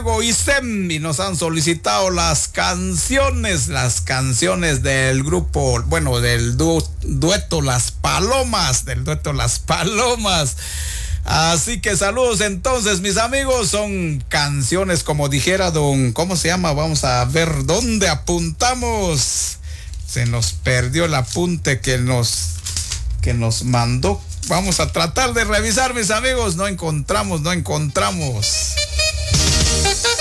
Y nos han solicitado las canciones del grupo, bueno, del dueto Las Palomas, Así que saludos entonces, mis amigos. Son canciones, como dijera don, ¿cómo se llama? Vamos a ver dónde apuntamos. Se nos perdió el apunte que nos mandó. Vamos a tratar de revisar, mis amigos. No encontramos.